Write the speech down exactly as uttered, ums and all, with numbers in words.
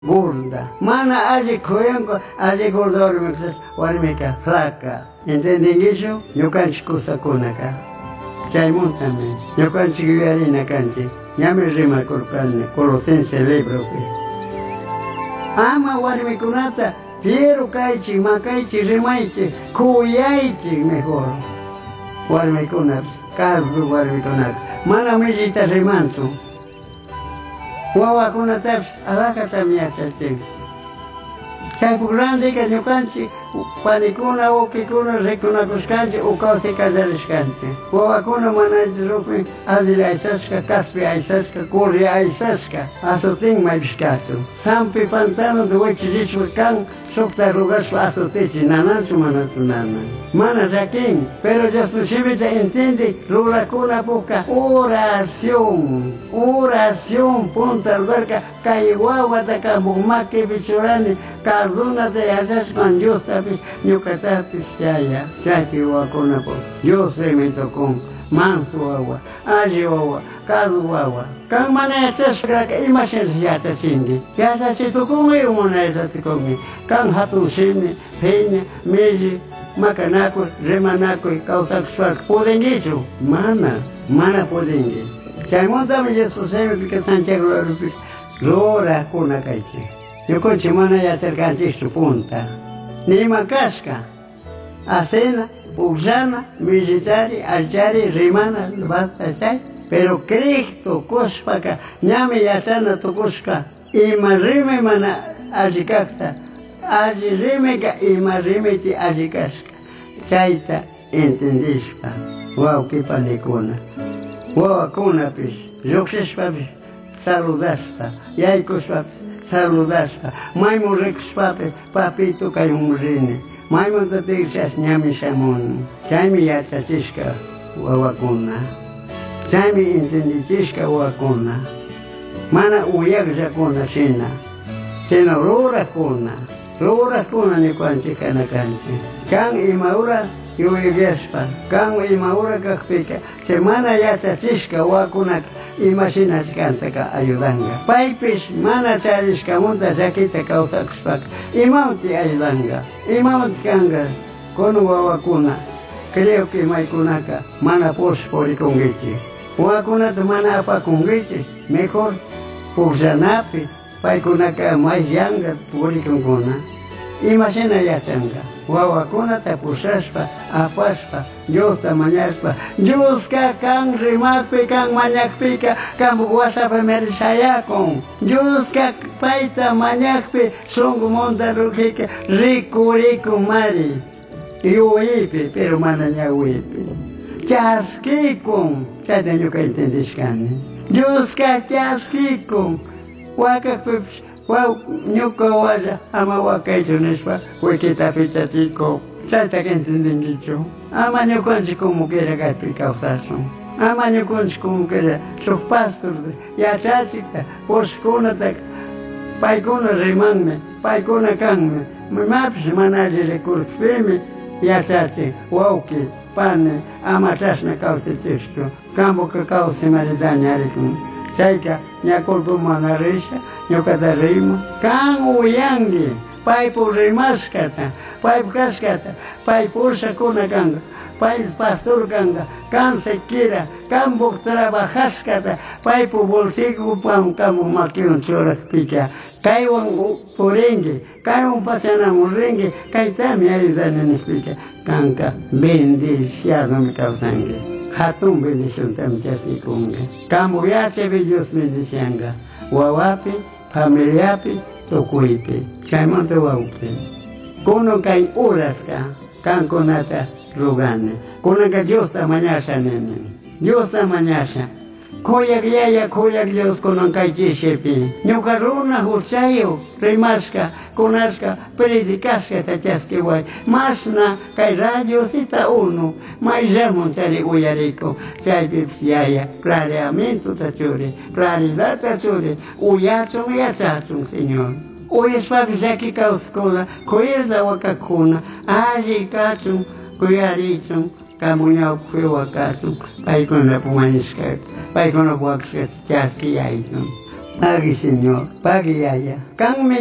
gorda. Mana allí kuyanko, allí gorda warmika, warmika flaca. ¿Entendingichu? Ñukanchik kusakunaka. Chaymuntami. Ñukanchik yuyarina kanchik. Ñami rimakurkani, colosense libropi. Ama warmikunata, piero kaychik, makaychik, rimaychik, kuyaychik mejor. Warmikunapas, kasu warmikunata. Mana millita rimanchu. Wawakunatapas, alakatami yachachik. Chaypuk randika ñukanchik, panikuna, ukikuna, rikunakushkanchik, ukawsi kallarishkanchik. Wawakuna mana rupi, azil aysashka, kaspi aysashka, kurri aysashka, asutin maypishkatu. Sampi pantano duwachirishpa kan, sukta rugashpa asutichi, nananchu manatu nanan. Mana llakin, pero Diospushimita entiende, rurakuna puka, oración, oración, punta alberca, kay wawata kamukmaki bichurani, kazuna te yachashkan Dios tapis, ñukatapis, yaya, chaypi wawakuna po. Dios se me tocó, manso wawa, alli wawa, kazu wawa. Kan mana yachashka, imashinsi yachachingi. Yachachitukungi, umuna yachatikungi. Kan hatun shimi, peña, meji, makanaku, remanaku, kawsakushpak, pudengichu. Mana, mana pudengi. Chaymontami Jesusemi pika Santiago rupi, rora kuna kaychi. Ñukunchi mana yacharkanchikchu punta. Nima kashka, acena, pullana, militari, allari, rimana, basta chay. Pero Cristo kushpaka, ñami yachana tukushka, ima rime mana allikakta, alli rimeka ima rimeti allikashka. Chayta entendishpa, wawkipanikuna. Wawakunapis, lluqshishpapis, saludashpa, yaykushpapis, saludashpa, maymun rikushpapis, papito kaymun rini. Maymunta tikshash ñami shamuni. Chaymi yachachishka wawakuna. Chaymi entendichishka wawakuna. Mana uyakllakuna shina. Sino rurakuna. Rurakuna ñukanchik kana kanchik. Kan imaura yuyagashpa, kan imaura kakpika, semana yachachishka wakunaka imashinachkantaka ayudanga. Paypish mana charishkamunta llakita kawsakushpaka, imawti ayudanga, imawti kanga, kono wawakuna, creo que maykunaka mana pushpurikungichi. Wawakunata mana apakungichi, mejor pullanapi, paykunaka may yanga purikunkuna, imashina yachanga. Wawakunata pushashpa, apashpa, Diosta mañashpa, Dioska kan rimakpi, kan mañakpika, kan buguasapa merishayakon. Dioska paita mañakpi, songo monta rukika, riku riku mari. Yuipi, pero mana ñawipi. Chaskikon, chayta ñuka entendishkani. Dioska chaskikon, wakakpi, Wow, ñuka waya, ama wakaychu nishpa, huequita ficha chico, chayta que entendingichu. Ama ñukanchik como quiera kaypi kawsashun. Ama ñukanchik como quiera, sus pastos, yachachikta, pushkunata, paykuna rimanme, paykuna kanme, mapis mana alli rikurkpimi, yachachik, wawki, pane, ama chashna kawsichishchu, kambuka kawsi maridañarikun. Chayka, ñakulku mana risha, ñukata rima, kan uyangi, paypu rimashkata, paypu kashkata, pay pushakuna kanga, pay pastor kanga, kan sekira, kan buk trabajashkata, paypu bolsiku pam kamu makiun churakpika, kaywan puringi, kaywan pasanamuringi, kaytami ayudananipika, kanka bendiciado mi kawsangi. Hatun bendición tam chasnikunga. Kambuyache Dios bendicianga. Wawapi, familiapi, tukuypi. Chaymonte wawpi. Kuno kay uraska, kankunata rugane. Kuno ka Dios ta mañasha nene. Dios ta mañasha. Kuyak yaya, kuyak Dios kuno kay chishepi. Ñuka runa huchayo, rimashka, kunashka, predikashka tachaski way. Masna kay radio sita uno, mayamon tari uyariko. Chaypip yaya, clareamiento tachuri, claridad tachuri, uyachun yachachun, señor. Uyashpapis yaki kawskuna, kuyelda wakakuna, alli kachun, kuyarichun, kamuñaw kuywakachun, paykuna pumanishkata, paykuna puwakshkata chaski yaychun. Agi señor, pagi yaya. Kang